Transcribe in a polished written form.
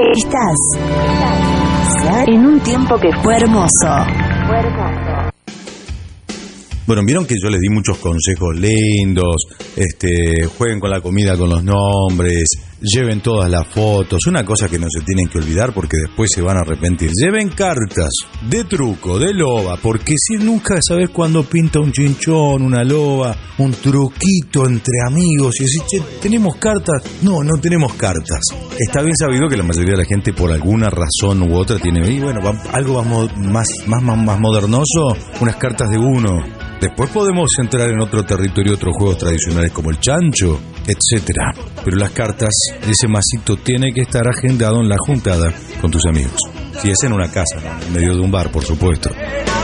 Estás en un tiempo que fue hermoso. Bueno, vieron que yo les di muchos consejos lindos, jueguen con la comida con los nombres, lleven todas las fotos, una cosa que no se tienen que olvidar porque después se van a arrepentir. Lleven cartas de truco, de loba, porque si nunca sabes cuándo pinta un chinchón, una loba, un truquito entre amigos, y decís, che, ¿tenemos cartas? No tenemos cartas. Está bien sabido que la mayoría de la gente por alguna razón u otra tiene, y bueno, algo más modernoso, unas cartas de uno. Después podemos entrar en otro territorio, otros juegos tradicionales como el chancho, etcétera. Pero las cartas, ese masito tiene que estar agendado en la juntada con tus amigos. Si es en una casa, ¿no? En medio de un bar, por supuesto.